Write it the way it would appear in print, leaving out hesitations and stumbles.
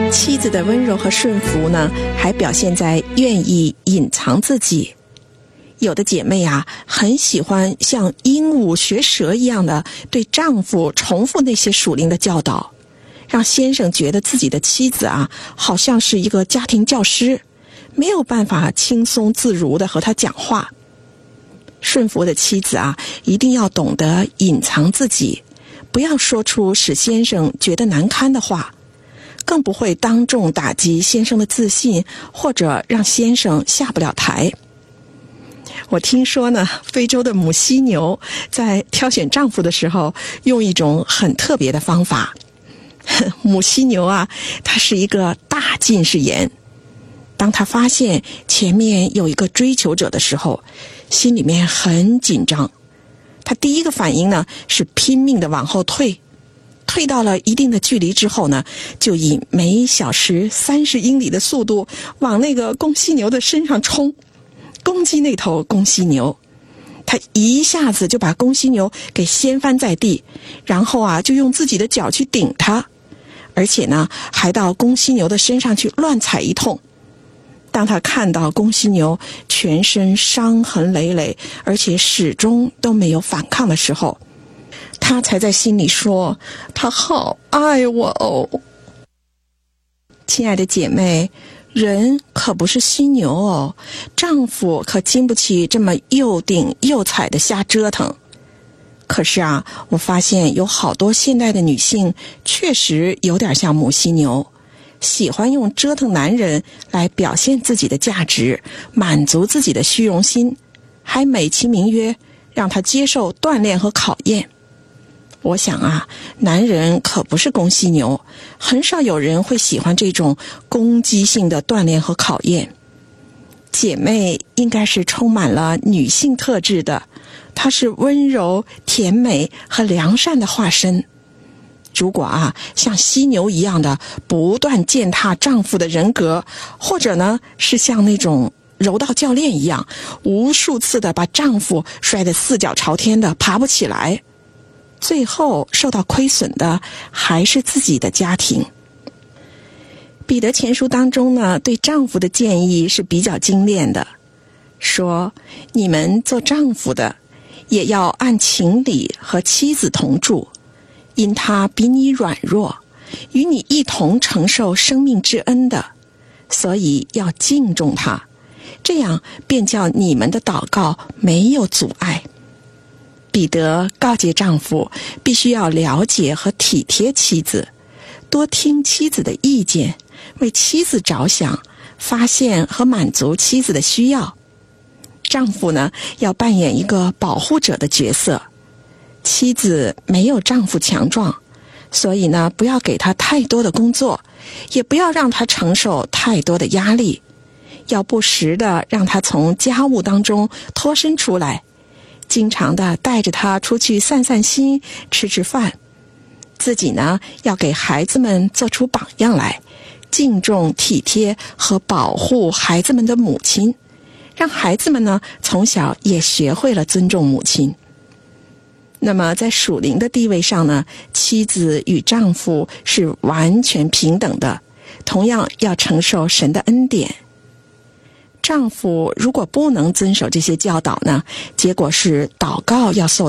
妻子的温柔和顺服呢，还表现在愿意隐藏自己。有的姐妹啊，很喜欢像鹦鹉学舌一样的对丈夫重复那些属灵的教导，让先生觉得自己的妻子啊，好像是一个家庭教师，没有办法轻松自如地和他讲话。顺服的妻子啊，一定要懂得隐藏自己，不要说出使先生觉得难堪的话，更不会当众打击先生的自信，或者让先生下不了台。我听说呢，非洲的母犀牛在挑选丈夫的时候，用一种很特别的方法。母犀牛啊，它是一个大近视眼。当他发现前面有一个追求者的时候，心里面很紧张。他第一个反应呢，是拼命地往后退。退到了一定的距离之后呢，就以每小时30英里的速度往那个公犀牛的身上冲，攻击那头公犀牛。他一下子就把公犀牛给掀翻在地，然后啊，就用自己的脚去顶它，而且呢，还到公犀牛的身上去乱踩一通。当他看到公犀牛全身伤痕累累，而且始终都没有反抗的时候，他才在心里说，他好爱我哦。亲爱的姐妹，人可不是犀牛哦，丈夫可经不起这么又顶又踩的瞎折腾。可是啊，我发现有好多现代的女性确实有点像母犀牛，喜欢用折腾男人来表现自己的价值，满足自己的虚荣心，还美其名曰让他接受锻炼和考验。我想啊，男人可不是公犀牛，很少有人会喜欢这种攻击性的锻炼和考验。姐妹应该是充满了女性特质的，她是温柔、甜美和良善的化身。如果啊，像犀牛一样的不断践踏丈夫的人格，或者呢，是像那种柔道教练一样，无数次的把丈夫摔得四脚朝天的爬不起来，最后受到亏损的还是自己的家庭。彼得前书当中呢，对丈夫的建议是比较精炼的，说你们做丈夫的也要按情理和妻子同住，因他比你软弱，与你一同承受生命之恩的，所以要敬重他，这样便叫你们的祷告没有阻碍。彼得告诫丈夫必须要了解和体贴妻子，多听妻子的意见，为妻子着想，发现和满足妻子的需要。丈夫呢，要扮演一个保护者的角色。妻子没有丈夫强壮，所以呢，不要给他太多的工作，也不要让他承受太多的压力，要不时的让他从家务当中脱身出来，经常的带着他出去散散心，吃吃饭。自己呢，要给孩子们做出榜样来，敬重、体贴和保护孩子们的母亲，让孩子们呢，从小也学会了尊重母亲。那么在属灵的地位上呢，妻子与丈夫是完全平等的，同样要承受神的恩典。丈夫如果不能遵守这些教导呢，结果是祷告要受